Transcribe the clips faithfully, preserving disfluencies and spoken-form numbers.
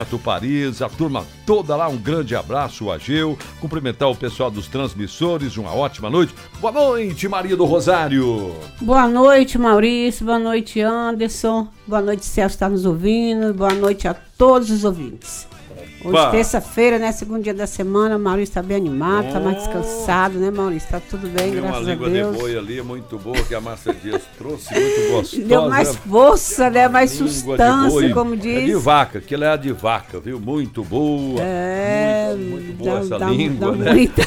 Paris, a turma toda lá, um grande abraço, o Ageu, cumprimentar o pessoal dos transmissores, uma ótima noite. Boa noite, Maria do Rosário. Boa noite, Maurício, boa noite, Anderson, boa noite, Celso está nos ouvindo, boa noite a todos os ouvintes. Hoje, Pá. terça-feira, né, segundo dia da semana, o Maurício está bem animado, está oh. mais descansado, né, Maurício? Está tudo bem, Tem graças a Deus. uma língua de boi ali, muito boa, que a Márcia Dias trouxe, muito gostosa. Deu mais força, né, mais sustância, como diz. É de vaca, aquilo é a de vaca, viu? Muito boa. É, muito, muito boa dá, essa dá, língua, dá né? Muita...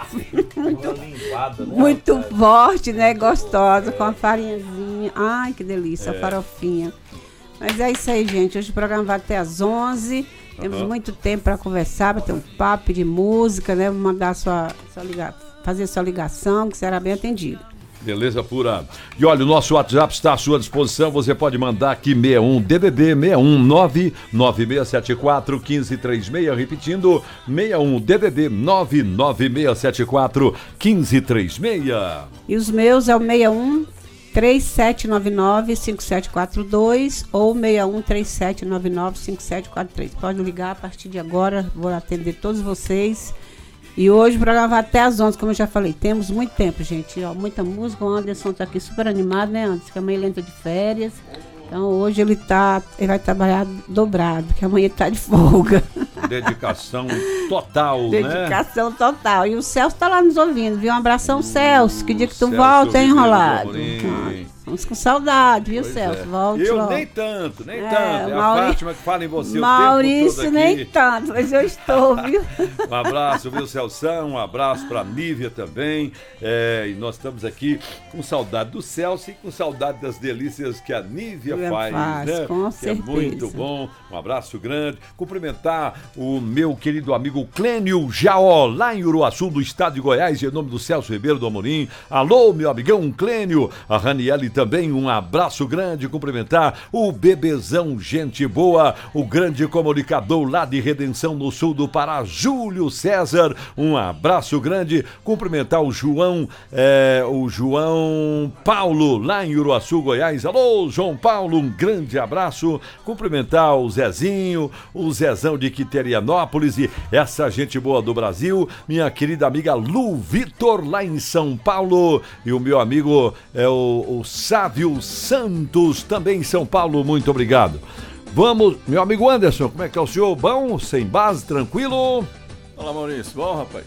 muito, limpado, né, muito rapaz? Forte, né, gostosa, é. com a farinhazinha. Ai, que delícia, é. a farofinha. Mas é isso aí, gente. Hoje o programa vai até às onze. Temos uhum. muito tempo para conversar, para ter um papo de música, né? Vou mandar sua, sua liga, fazer sua ligação, que será bem atendido. Beleza pura. E olha, o nosso WhatsApp está à sua disposição. Você pode mandar aqui sessenta e um D D D sessenta e um nove nove seis sete quatro um cinco três seis, repetindo sessenta e um D D D nove nove seis sete quatro um cinco três seis. E os meus é o sessenta e um três sete nove nove cinco sete quatro dois ou sessenta e um três sete nove nove cinco sete quatro três. Pode ligar a partir de agora, vou atender todos vocês. E hoje o programa vai até às onze, como eu já falei. Temos muito tempo, gente. Ó, muita música. O Anderson está aqui super animado, né, Anderson? Que amanhã ele entra de férias. Então hoje ele, tá, ele vai trabalhar dobrado, porque amanhã ele está de folga. Dedicação total, Dedicação né? Dedicação total. E o Celso está lá nos ouvindo, viu? Um abração, uh, Celso. Que dia que tu Celso volta, hein, Enrolado? Vamos com saudade, viu, pois Celso? É. Volte eu logo. nem tanto, nem é, tanto. É Mauri... a Fátima que fala em você Maurício, o tempo todo aqui. nem tanto, mas eu estou, viu? Um abraço, viu, Celção? Um abraço pra Nívia também. É, e nós estamos aqui com saudade do Celso e com saudade das delícias que a Nívia eu faz, faz, né? Com que certeza. É muito bom. Um abraço grande. Cumprimentar o meu querido amigo Clênio Jaó, lá em Uruaçu, do estado de Goiás, em nome do Celso Ribeiro do Amorim. Alô, meu amigão Clênio. A Raniele também, um abraço grande. Cumprimentar o Bebezão, gente boa, o grande comunicador lá de Redenção, no sul do Pará, Júlio César. Um abraço grande. Cumprimentar o João, é, o João Paulo, lá em Uruaçu, Goiás. Alô, João Paulo, um grande abraço. Cumprimentar o Zezinho, o Zezão de Quiterianópolis e essa gente boa do Brasil, minha querida amiga Lu Vitor, lá em São Paulo, e o meu amigo é o, o Sávio Santos, também em São Paulo. Muito obrigado. Vamos, meu amigo Anderson, como é que é o senhor? Bom? Sem base? Tranquilo? Olá, Maurício. Bom, rapaz?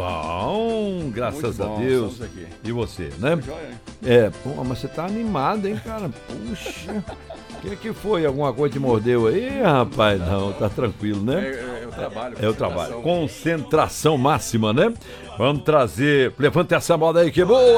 Bom, graças bom, a Deus. aqui. E você, né? Joia, hein? É, pô, mas você tá animado, hein, cara? Puxa. O que que foi? Alguma coisa te mordeu aí, rapaz? Não, tá tranquilo, né? É, é o trabalho. É o trabalho. Concentração máxima, né? Vamos trazer... Levanta essa moda aí, que é boa!